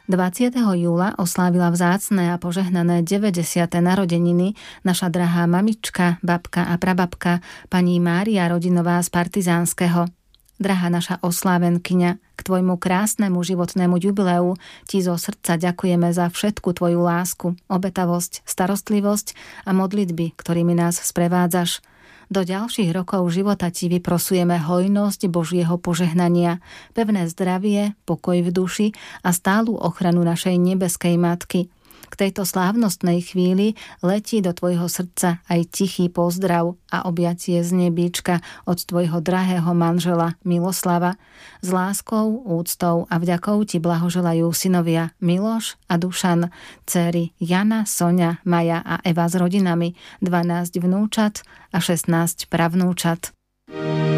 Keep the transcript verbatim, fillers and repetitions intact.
dvadsiateho júla oslávila vzácne a požehnané deväťdesiate narodeniny naša drahá mamička, babka a prababka pani Mária Rodinová z Partizánskeho. Drahá naša oslávenkyňa, k tvojmu krásnemu životnému jubileu ti zo srdca ďakujeme za všetku tvoju lásku, obetavosť, starostlivosť a modlitby, ktorými nás sprevádzaš. Do ďalších rokov života ti vyprosujeme hojnosť Božieho požehnania, pevné zdravie, pokoj v duši a stálu ochranu našej nebeskej matky. K tejto slávnostnej chvíli letí do tvojho srdca aj tichý pozdrav a objatie z nebíčka od tvojho drahého manžela Miloslava. S láskou, úctou a vďakou ti blahoželajú synovia Miloš a Dušan, dcéry Jana, Soňa, Maja a Eva s rodinami, dvanásť vnúčat a šestnásť pravnúčat.